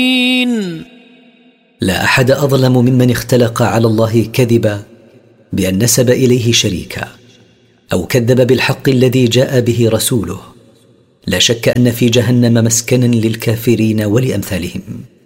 لا أحد أظلم ممن اختلق على الله كذبا بأن نسب إليه شريكا أو كذب بالحق الذي جاء به رسوله. لا شك أن في جهنم مسكنا للكافرين ولأمثالهم.